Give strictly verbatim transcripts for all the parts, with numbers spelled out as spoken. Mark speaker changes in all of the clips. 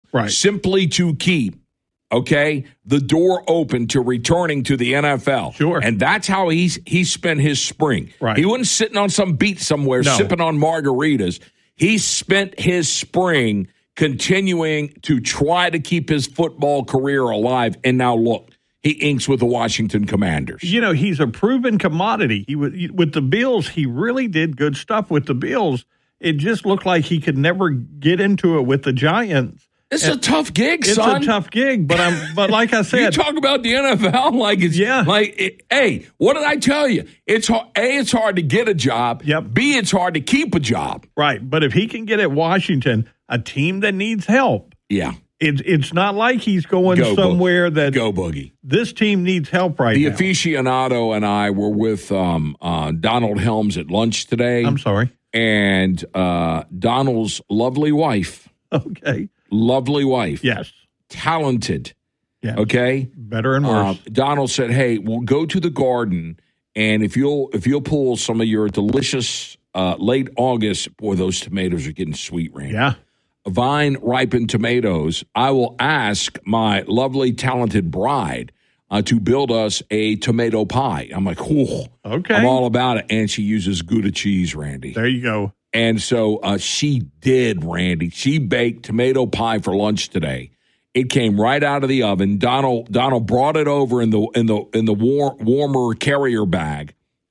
Speaker 1: right.
Speaker 2: simply to keep, okay, the door open to returning to the N F L.
Speaker 1: Sure.
Speaker 2: And that's how he's he spent his spring.
Speaker 1: Right.
Speaker 2: He wasn't sitting on some beach somewhere
Speaker 1: no.
Speaker 2: sipping on margaritas. He spent his spring continuing to try to keep his football career alive. And now look, he inks with the Washington Commanders.
Speaker 1: You know, he's a proven commodity. He with the Bills, he really did good stuff with the Bills. It just looked like he could never get into it with the Giants.
Speaker 2: It's and a tough gig,
Speaker 1: it's
Speaker 2: son.
Speaker 1: It's a tough gig, but I'm. But like I said,
Speaker 2: you talk about the N F L like it's
Speaker 1: yeah.
Speaker 2: Like, it, hey, what did I tell you? It's hard, a. It's hard to get a job.
Speaker 1: Yep.
Speaker 2: B. It's hard to keep a job.
Speaker 1: Right, but if he can get at Washington, a team that needs help,
Speaker 2: yeah,
Speaker 1: it's it's not like he's going
Speaker 2: Go
Speaker 1: somewhere
Speaker 2: boogie.
Speaker 1: that
Speaker 2: go boogie.
Speaker 1: This team needs help right
Speaker 2: the
Speaker 1: now.
Speaker 2: The aficionado and I were with um, uh, Donald Helms at lunch today.
Speaker 1: I'm sorry.
Speaker 2: And uh, Donald's lovely wife.
Speaker 1: Okay.
Speaker 2: Lovely wife.
Speaker 1: Yes.
Speaker 2: Talented.
Speaker 1: Yeah.
Speaker 2: Okay.
Speaker 1: Better and worse.
Speaker 2: Uh, Donald said, "Hey, we'll go to the garden, and if you'll if you'll pull some of your delicious uh, late August, boy, those tomatoes are getting sweet, Randy.
Speaker 1: Yeah.
Speaker 2: Vine ripened tomatoes. I will ask my lovely talented bride uh, to build us a tomato pie." I'm like, "Whoa,
Speaker 1: okay,
Speaker 2: I'm all about it." And she uses Gouda cheese, Randy.
Speaker 1: There you go.
Speaker 2: And so uh, she did, Randy. She baked tomato pie for lunch today. It came right out of the oven. Donald Donald brought it over in the in the in the war, warmer carrier bag,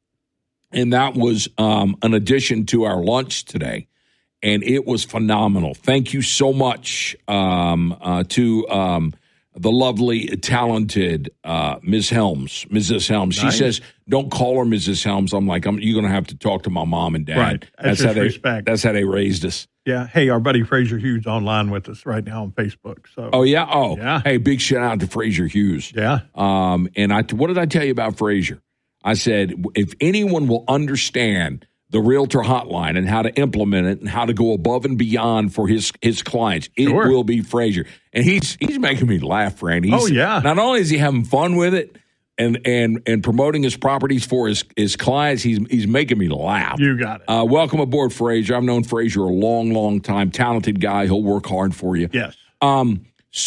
Speaker 2: and that was um, an addition to our lunch today. And it was phenomenal. Thank you so much um, uh, to um, the lovely, talented uh, Miz Helms, Missus Helms.
Speaker 1: Nice.
Speaker 2: She says, "Don't call her Missus Helms." I'm like, I'm, "You're going to have to talk to my mom and dad."
Speaker 1: Right. That's,
Speaker 2: that's how they.
Speaker 1: respect.
Speaker 2: That's how they raised us.
Speaker 1: Yeah. Hey, our buddy Fraser Hughes online with us right now on Facebook. So.
Speaker 2: Oh yeah. Oh
Speaker 1: yeah.
Speaker 2: Hey, big shout out to Fraser Hughes.
Speaker 1: Yeah.
Speaker 2: Um. And I, what did I tell you about Fraser? I said, if anyone will understand the Realtor Hotline and how to implement it and how to go above and beyond for his his clients, it
Speaker 1: sure.
Speaker 2: will be Fraser. And he's he's making me laugh, Randy. He's,
Speaker 1: oh yeah.
Speaker 2: Not only is he having fun with it and and and promoting his properties for his his clients, he's he's making me laugh.
Speaker 1: You got it.
Speaker 2: Uh, welcome aboard, Fraser. I've known Fraser a long, long time. Talented guy. He'll work hard for you.
Speaker 1: Yes.
Speaker 2: Um.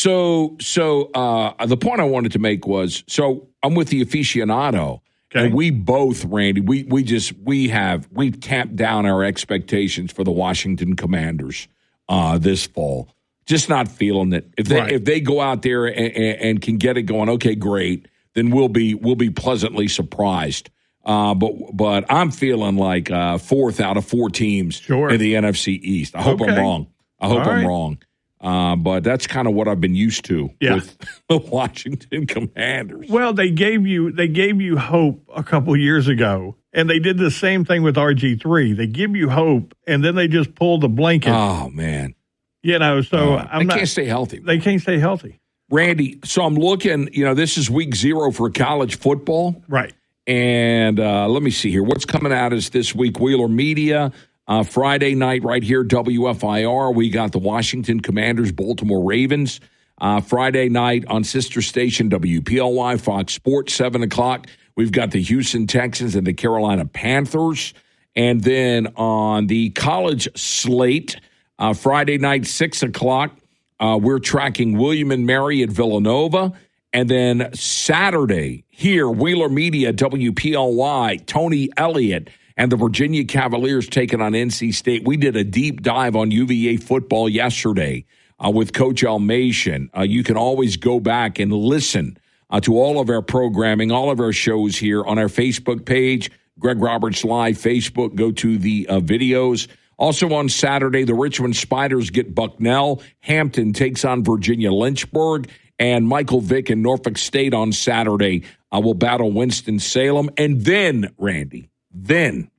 Speaker 2: So so uh, the point I wanted to make was, so I'm with the aficionado.
Speaker 1: Okay.
Speaker 2: And we both, Randy, we we just we have we've tamped down our expectations for the Washington Commanders uh, this fall. Just not feeling it. If they
Speaker 1: right.
Speaker 2: if they go out there and, and, and can get it going, okay, great. Then we'll be we'll be pleasantly surprised. Uh, but but I'm feeling like uh, fourth out of four teams
Speaker 1: sure.
Speaker 2: in the N F C East. I hope
Speaker 1: okay.
Speaker 2: I'm wrong. I hope
Speaker 1: All
Speaker 2: I'm
Speaker 1: right.
Speaker 2: wrong. Uh, but that's kind of what I've been used to
Speaker 1: yeah.
Speaker 2: with the Washington Commanders.
Speaker 1: Well, they gave you they gave you hope a couple years ago, and they did the same thing with R G three. They give you hope, and then they just pull the blanket.
Speaker 2: Oh man,
Speaker 1: you know. So
Speaker 2: uh,
Speaker 1: I'm
Speaker 2: they
Speaker 1: not,
Speaker 2: can't stay healthy.
Speaker 1: They can't stay healthy,
Speaker 2: Randy. So I'm looking. You know, this is week zero for college football,
Speaker 1: right?
Speaker 2: And uh, let me see here. What's coming out is this week Wheeler Media. Uh, Friday night right here, W F I R, we got the Washington Commanders, Baltimore Ravens. Uh, Friday night on sister station, W P L Y, Fox Sports, seven o'clock. We've got the Houston Texans and the Carolina Panthers. And then on the college slate, uh, Friday night, six o'clock, uh, we're tracking William and Mary at Villanova. And then Saturday, here, Wheeler Media, W P L Y, Tony Elliott, and the Virginia Cavaliers taking on N C State. We did a deep dive on U V A football yesterday uh, with Coach Almation. Uh, you can always go back and listen uh, to all of our programming, all of our shows here on our Facebook page, Greg Roberts Live Facebook. Go to the uh, videos. Also on Saturday, the Richmond Spiders get Bucknell. Hampton takes on Virginia Lynchburg. And Michael Vick and Norfolk State on Saturday uh, will battle Winston-Salem. And then, Randy, Then,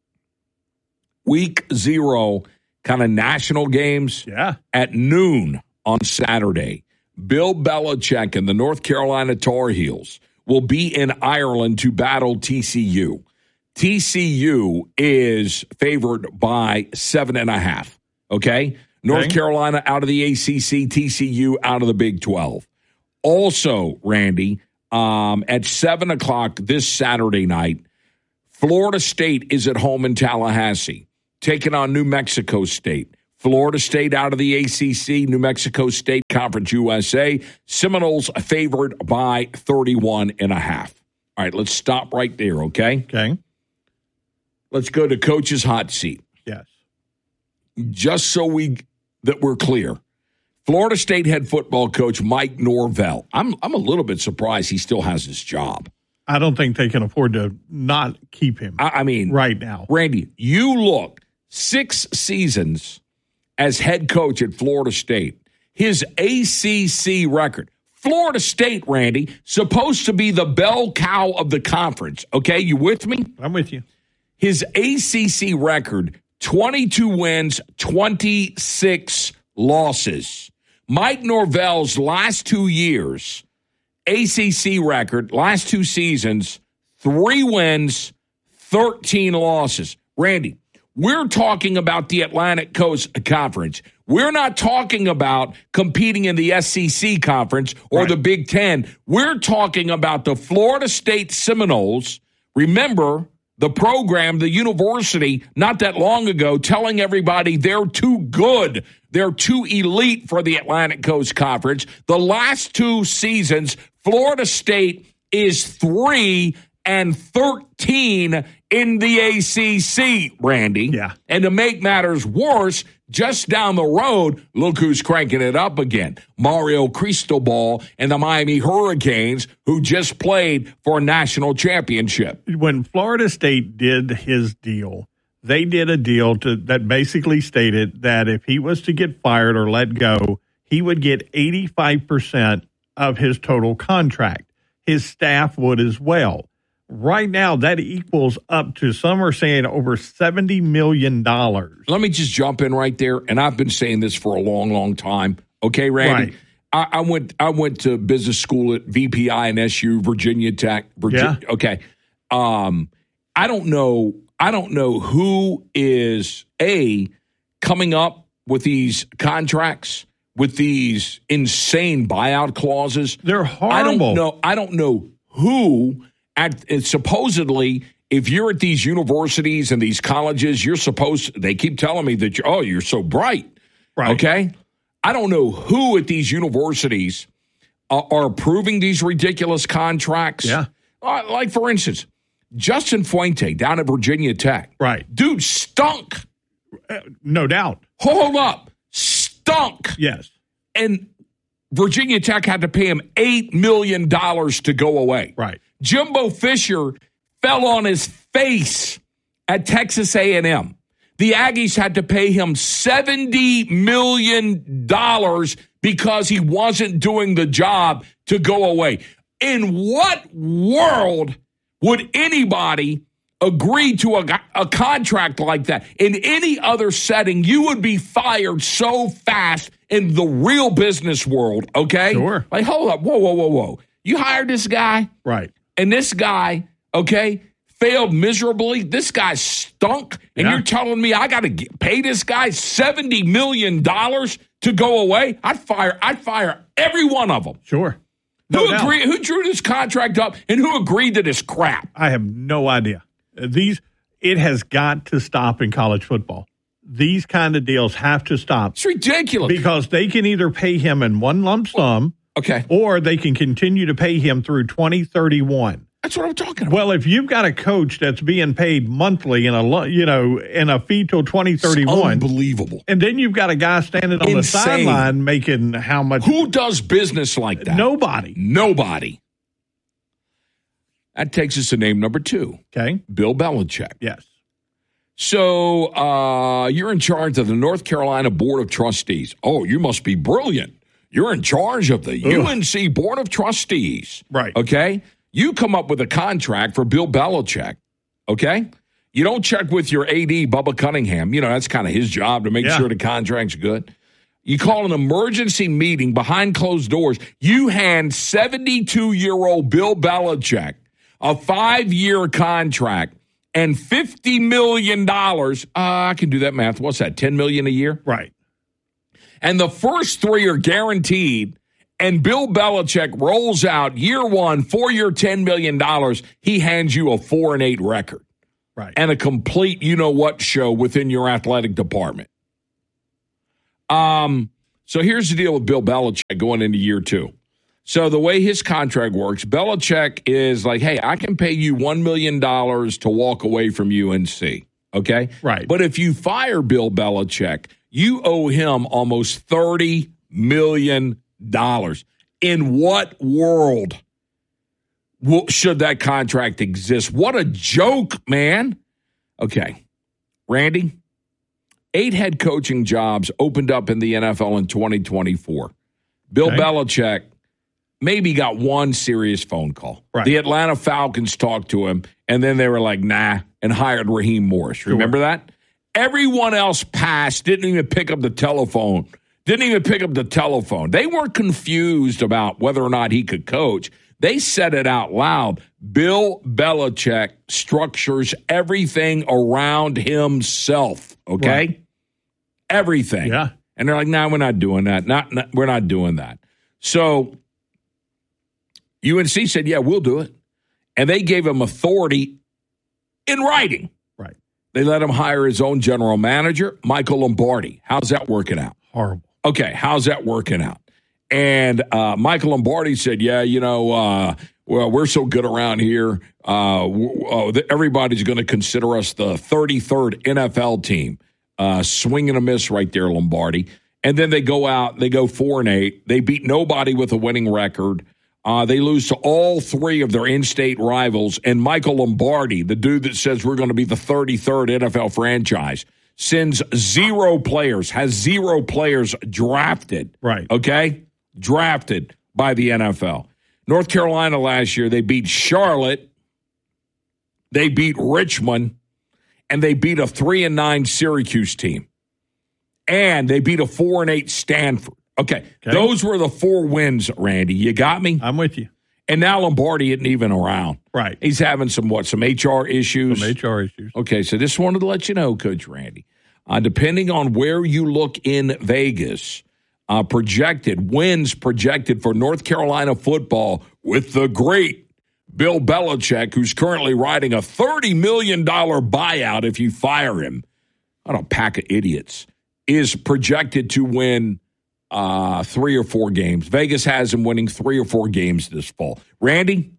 Speaker 2: week zero, kind of national games
Speaker 1: yeah.
Speaker 2: at noon on Saturday. Bill Belichick and the North Carolina Tar Heels will be in Ireland to battle T C U. T C U is favored by seven and a half, okay? North
Speaker 1: Okay.
Speaker 2: Carolina out of the A C C, T C U out of the Big twelve. Also, Randy, um, at seven o'clock this Saturday night, Florida State is at home in Tallahassee, taking on New Mexico State. Florida State out of the A C C, New Mexico State Conference U S A. Seminoles favored by thirty-one and a half. All right, let's stop right there, okay?
Speaker 1: Okay.
Speaker 2: Let's go to Coach's hot seat.
Speaker 1: Yes.
Speaker 2: Just so we that we're clear. Florida State head football coach Mike Norvell. I'm I'm a little bit surprised he still has his job.
Speaker 1: I don't think they can afford to not keep him.
Speaker 2: I, I mean,
Speaker 1: right now.
Speaker 2: Randy, you look six seasons as head coach at Florida State. His A C C record. Florida State, Randy, supposed to be the bell cow of the conference. Okay, you with me?
Speaker 1: I'm with you.
Speaker 2: His A C C record, twenty-two wins, twenty-six losses. Mike Norvell's last two years, A C C record, last two seasons, three wins, thirteen losses. Randy, we're talking about the Atlantic Coast Conference. We're not talking about competing in the S E C Conference or
Speaker 1: right.
Speaker 2: the Big Ten. We're talking about the Florida State Seminoles. Remember, the program, the university, not that long ago, telling everybody they're too good. They're too elite for the Atlantic Coast Conference. The last two seasons, Florida State is three and thirteen in the A C C, Randy.
Speaker 1: Yeah.
Speaker 2: And to make matters worse, just down the road, look who's cranking it up again. Mario Cristobal and the Miami Hurricanes, who just played for a national championship.
Speaker 1: When Florida State did his deal, they did a deal to that basically stated that if he was to get fired or let go, he would get eighty-five percent of his total contract. His staff would as well. Right now, that equals up to, some are saying, over seventy million dollars.
Speaker 2: Let me just jump in right there, and I've been saying this for a long, long time. Okay, Randy?
Speaker 1: Right.
Speaker 2: I, I went I went to business school at V P I and S U, Virginia Tech. Virginia,
Speaker 1: yeah.
Speaker 2: Okay. Um, I don't know. I don't know who is, A, coming up with these contracts, with these insane buyout clauses.
Speaker 1: They're horrible.
Speaker 2: I don't know. I don't know who. At, supposedly, if you're at these universities and these colleges, you're supposed, they keep telling me that, you're, oh, you're so bright.
Speaker 1: Right.
Speaker 2: Okay? I don't know who at these universities are, are approving these ridiculous contracts.
Speaker 1: Yeah.
Speaker 2: Uh, like, for instance, Justin Fuente down at Virginia Tech.
Speaker 1: Right.
Speaker 2: Dude stunk.
Speaker 1: Uh, no doubt.
Speaker 2: Hold up. Stunk.
Speaker 1: Yes.
Speaker 2: And Virginia Tech had to pay him eight million dollars to go away.
Speaker 1: Right.
Speaker 2: Jimbo Fisher fell on his face at Texas A and M. The Aggies had to pay him seventy million dollars because he wasn't doing the job to go away. In what world would anybody agree to a, a contract like that? In any other setting, you would be fired so fast in the real business world, okay?
Speaker 1: Sure.
Speaker 2: Like, hold up, whoa, whoa, whoa, whoa. You hired this guy?
Speaker 1: Right.
Speaker 2: And this guy, okay, failed miserably. This guy stunk. And
Speaker 1: yeah.
Speaker 2: you're telling me I got to pay this guy seventy million dollars to go away? I'd fire I'd fire every one of them.
Speaker 1: Sure. No
Speaker 2: who
Speaker 1: doubt.
Speaker 2: agreed? Who drew this contract up and who agreed to this crap?
Speaker 1: I have no idea. These it has got to stop in college football. These kind of deals have to stop.
Speaker 2: It's ridiculous.
Speaker 1: Because they can either pay him in one lump sum.
Speaker 2: Okay.
Speaker 1: Or they can continue to pay him through twenty thirty-one.
Speaker 2: That's what I'm talking about.
Speaker 1: Well, if you've got a coach that's being paid monthly in a you know in a fee till twenty thirty-one,
Speaker 2: unbelievable.
Speaker 1: And then you've got a guy standing on
Speaker 2: Insane.
Speaker 1: the sideline making how much?
Speaker 2: Who does business like that?
Speaker 1: Nobody.
Speaker 2: Nobody. That takes us to name number two.
Speaker 1: Okay.
Speaker 2: Bill Belichick.
Speaker 1: Yes.
Speaker 2: So uh, you're in charge of the North Carolina Board of Trustees. Oh, you must be brilliant. You're in charge of the Ugh. U N C Board of Trustees.
Speaker 1: Right.
Speaker 2: Okay? You come up with a contract for Bill Belichick. Okay? You don't check with your A D, Bubba Cunningham. You know, that's kind of his job to make
Speaker 1: yeah.
Speaker 2: sure the contract's good. You call an emergency meeting behind closed doors. You hand seventy-two-year-old Bill Belichick a five-year contract and fifty million dollars. Uh, I can do that math. What's that, ten million dollars a year?
Speaker 1: Right.
Speaker 2: And the first three are guaranteed, and Bill Belichick rolls out year one, four-year, ten million dollars. He hands you a four and eight record.
Speaker 1: Right.
Speaker 2: And a complete you-know-what show within your athletic department. Um, so here's the deal with Bill Belichick going into year two. So the way his contract works, Belichick is like, hey, I can pay you one million dollars to walk away from U N C, okay?
Speaker 1: Right.
Speaker 2: But if you fire Bill Belichick, you owe him almost thirty million dollars. In what world should that contract exist? What a joke, man. Okay, Randy, eight head coaching jobs opened up in the N F L in twenty twenty-four. Bill okay. Belichick maybe got one serious phone call.
Speaker 1: Right.
Speaker 2: The Atlanta Falcons talked to him, and then they were like, nah, and hired Raheem Morris. Sure. Remember that? Everyone else passed, didn't even pick up the telephone. Didn't even pick up the telephone. They weren't confused about whether or not he could coach. They said it out loud. Bill Belichick structures everything around himself, okay? Right. Everything.
Speaker 1: Yeah.
Speaker 2: And they're like, no, nah, we're not doing that. Not, not, we're not doing that. So U N C said, yeah, we'll do it. And they gave him authority in writing.
Speaker 1: Right.
Speaker 2: They let him hire his own general manager, Michael Lombardi. How's that working out?
Speaker 1: Horrible.
Speaker 2: Okay, how's that working out? And uh, Michael Lombardi said, yeah, you know, uh, well, we're so good around here. Uh, uh, everybody's going to consider us the thirty-third N F L team. Uh, swing and a miss right there, Lombardi. And then they go out, they go four and eight. They beat nobody with a winning record. Uh, they lose to all three of their in-state rivals. And Michael Lombardi, the dude that says we're going to be the thirty-third N F L franchise, sends zero players, has zero players drafted.
Speaker 1: Right.
Speaker 2: Okay? Drafted by the N F L. North Carolina last year, they beat Charlotte. They beat Richmond. And they beat a three and nine Syracuse team. And they beat a four and eight Stanford. Okay. okay. Those were the four wins, Randy. You got me?
Speaker 1: I'm with you.
Speaker 2: And now Lombardi isn't even around.
Speaker 1: Right.
Speaker 2: He's having some, what, some H R issues?
Speaker 1: Some H R issues.
Speaker 2: Okay, so just wanted to let you know, Coach Randy, uh, depending on where you look in Vegas, uh, projected, wins projected for North Carolina football with the great Bill Belichick, who's currently riding a thirty million dollars buyout if you fire him. What a pack of idiots. Is projected to win uh, three or four games. Vegas has him winning three or four games this fall. Randy?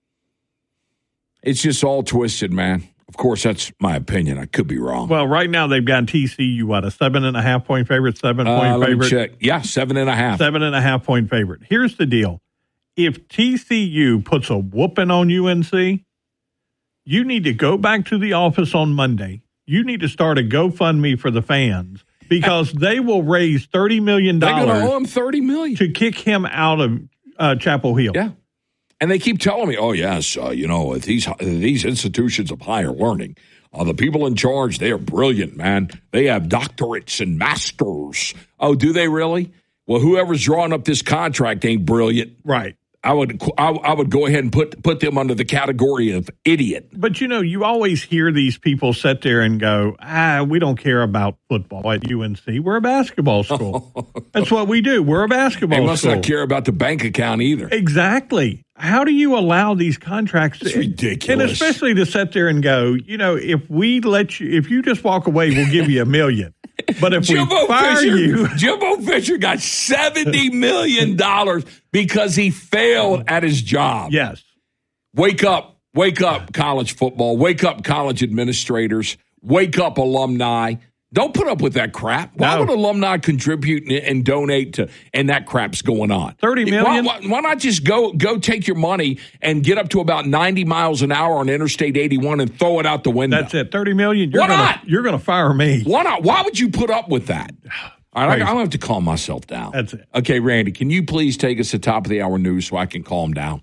Speaker 2: It's just all twisted, man. Of course, that's my opinion. I could be wrong.
Speaker 1: Well, right now they've got T C U, what, a seven and a half point favorite, seven point
Speaker 2: uh, let
Speaker 1: favorite?
Speaker 2: Me check. Yeah, seven and a half.
Speaker 1: Seven and a half point favorite. Here's the deal. If T C U puts a whooping on U N C, you need to go back to the office on Monday. You need to start a GoFundMe for the fans because they will raise thirty million dollars.
Speaker 2: They're going to owe him thirty million
Speaker 1: dollars to kick him out of uh, Chapel Hill.
Speaker 2: Yeah. And they keep telling me, oh, yes, uh, you know, these these institutions of higher learning, uh, the people in charge, they are brilliant, man. They have doctorates and masters. Oh, do they really? Well, whoever's drawing up this contract ain't brilliant.
Speaker 1: Right.
Speaker 2: I would I, I would go ahead and put put them under the category of idiot.
Speaker 1: But, you know, you always hear these people sit there and go, ah, we don't care about football at U N C. We're a basketball school. That's what we do. We're a basketball school.
Speaker 2: They must
Speaker 1: school.
Speaker 2: not care about the bank account either.
Speaker 1: Exactly. How do you allow these contracts?
Speaker 2: It's
Speaker 1: to,
Speaker 2: ridiculous.
Speaker 1: And especially to sit there and go, you know, if we let you, if you just walk away, we'll give you a million. But if Jimbo we fire
Speaker 2: Fisher,
Speaker 1: you,
Speaker 2: Jimbo Fisher got seventy million dollars because he failed at his job.
Speaker 1: Yes.
Speaker 2: Wake up, wake up, college football. Wake up, college administrators. Wake up, alumni. Don't put up with that crap. Why
Speaker 1: no.
Speaker 2: would alumni contribute and, and donate to, and that crap's going on?
Speaker 1: thirty million
Speaker 2: Why, why, why not just go go take your money and get up to about ninety miles an hour on Interstate eighty-one and throw it out the window?
Speaker 1: That's it. thirty million dollars. You're
Speaker 2: why
Speaker 1: gonna,
Speaker 2: not?
Speaker 1: You're going to fire me.
Speaker 2: Why not? Why would you put up with that? All right, I, I'll have to calm myself down.
Speaker 1: That's it.
Speaker 2: Okay, Randy, can you please take us to top of the hour news so I can calm down?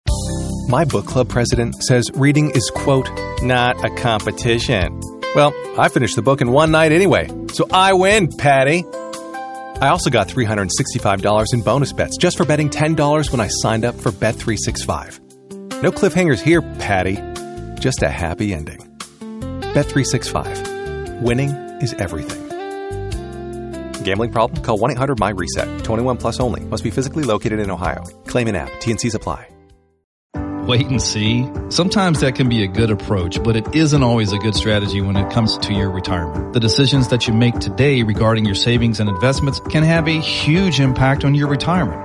Speaker 3: My book club president says reading is, quote, not a competition. Well, I finished the book in one night anyway, so I win, Patty. I also got three hundred sixty-five dollars in bonus bets just for betting ten dollars when I signed up for Bet three sixty-five. No cliffhangers here, Patty. Just a happy ending. Bet three sixty-five. Winning is everything. Gambling problem? Call one eight hundred my reset. twenty-one plus only. Must be physically located in Ohio. Claim in app. T N Cs apply.
Speaker 4: wait and see? Sometimes that can be a good approach, but it isn't always a good strategy when it comes to your retirement. The decisions that you make today regarding your savings and investments can have a huge impact on your retirement.